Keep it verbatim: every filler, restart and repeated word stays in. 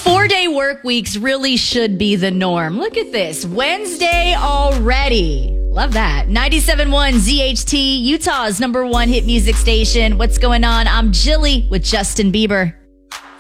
Four-day work weeks really should be the norm. Look at this. Wednesday already. Love that. ninety-seven point one Z H T, Utah's number one hit music station. What's going on? I'm Jilly with Justin Bieber.